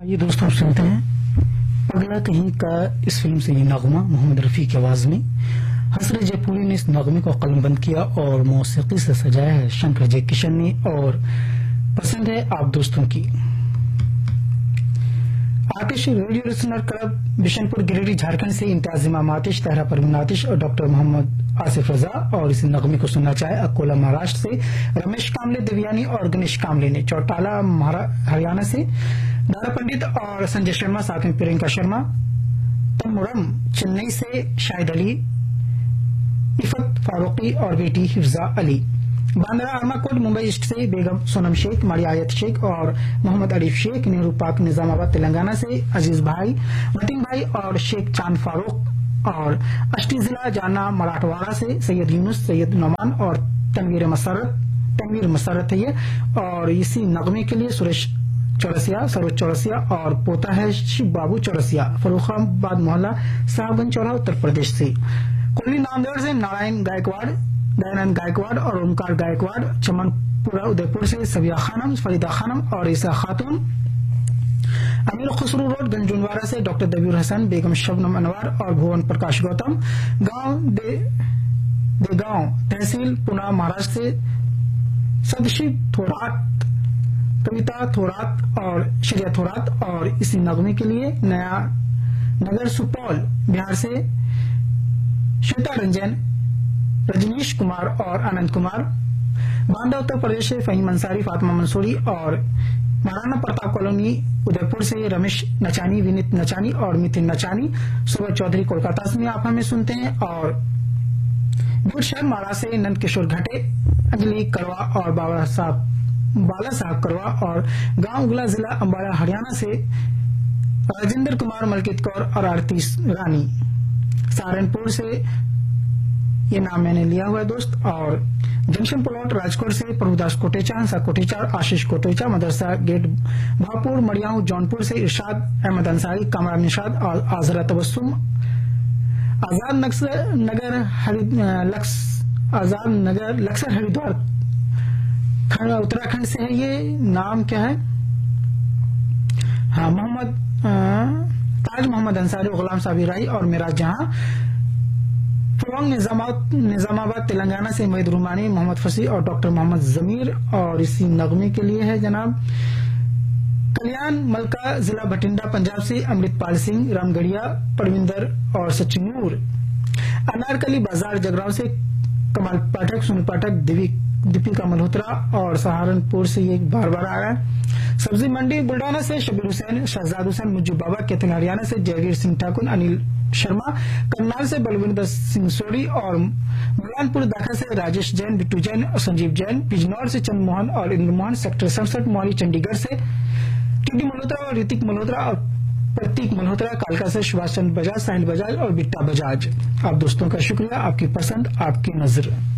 ये दोस्तों सुनते हैं पगला कहीं का इस फिल्म से ये नगमा मोहम्मद रफी की आवाज में। हसरत जयपुरी ने इस नगमे को कलमबंद किया और मौसीकी से सजाया है शंकर जय किशन ने, और पसंद है आप दोस्तों की। आतिश radio listener club Bishanpur Giridih Jharkhand से इम्तियाज इमाम आतिश, तहरा परवीन आतिश और डॉक्टर मोहम्मद आसिफ रजा, और इस नगमे को सुनना चाहे अकोला महाराष्ट्र से रमेश कामले देवयानी और गणेश कामले ने, चौटाला हरियाणा से दारा पंडित और संजय शर्मा, साथ में प्रियंका शर्मा, तमुरम चेन्नई से शाहिद अली, इफत फारूकी और बेटी हिफ्जा अली, बांद्रा आर्माकोट मुंबई ईस्ट से बेगम सोनम शेख, मारिया आयत शेख और मोहम्मद अरीफ शेख, नेहरू पार्क निजामाबाद तेलंगाना से अजीज भाई, मतीन भाई और शेख चांद फारूक, और अष्टी जिला जाना मराठवाड़ा से सैयद यूनुस, सैयद नौमान और तनवीर मसरत है ये। और इसी नगमे के लिए सुरेश चौरसिया, सरोज चौरसिया और पोता है शिव बाबू चौरसिया, फरुखाबाद मोहल्ला साहबगंज चौरा उत्तर प्रदेश से। कोयली नामदेव से नारायण गायकवाड़, दयानंद गायकवाड़ और ओमकार गायकवाड़, चमनपुरा उदयपुर से सबिया खानम, फरीदा खानम और ईसा खातून, अमीर खुसरू रोड गंजुनवाड़ा से डॉक्टर दबीर हसन, बेगम शबनम अनवर और भुवन प्रकाश गौतम, गांव देगांव तहसील पुना महाराष्ट्र से सदशिव थोरात, कविता थोरात और श्रेया थोरात, और इसी नगमे के लिए नया नगर सुपौल बिहार से श्वेता रंजन, रजनीश कुमार और आनंद कुमार, बांदा उत्तर प्रदेश से फहीम अंसारी, फातिमा मंसूरी, और महाराणा प्रताप कॉलोनी उदयपुर से रमेश नचानी, विनीत नचानी और मितिन नचानी, सुबह चौधरी कोलकाता से आप हमें सुनते हैं, और गुड़शहर माड़ा से नंद किशोर घटे, अंजलि करवा और बाला साहब करवा, और गांव उगला जिला अम्बाला हरियाणा से राजेंद्र कुमार, मलकित कौर और आरती रानी, सहारनपुर से ये नाम मैंने लिया हुआ है दोस्त, और जंक्शन प्लॉट राजकोट से प्रभुदास कोटेचा, हंसा कोटेचा, आशीष कोटेचा, मदरसा गेट भापुर मड़ियाऊ जौनपुर से इरशाद अहमद अंसारी, कमरा निशाद और आजरा तबस्सुम, आजाद नगर लक्सर हरिद्वार उत्तराखंड से है। ये नाम क्या है? हाँ, ताज मोहम्मद अंसारी, गुलाम साबिर राही और मेरा जहां, फुलवांग निजामाबाद तेलंगाना से मईद रुमानी, मोहम्मद फसी और डॉक्टर मोहम्मद जमीर, और इसी नगमे के लिए है जनाब कल्याण मलका जिला भटिंडा पंजाब से अमृतपाल सिंह, रामगढ़िया, परविंदर और सचिनूर, अनारकली बाजार जगराव से कमाल पाठक, सुनील पाठक, दीपिका मल्होत्रा, और सहारनपुर से ये बार बार आ रहा है। सब्जी मंडी बुल्डाना से शबीर हुसैन, शहजाद हुसैन, मुज्जू बाबा, केतन हरियाणा से जयवीर सिंह ठाकुर, अनिल शर्मा, करनाल से बलविंदर सिंह सोडी, और मुलानपुर दाखा से राजेश जैन, बिट्टू जैन और संजीव जैन, बिजनौर से चंद मोहन और इंद्र मोहन, सेक्टर 67 मोहाली चंडीगढ़ से टीडी मल्होत्रा और ऋतिक मल्होत्रा और प्रतीक मल्होत्रा, कालका से सुभाष चंद्र बजाज, साहिल बजाज और बिट्टा बजाज। आप दोस्तों का शुक्रिया, आपकी पसंद आपकी नजर।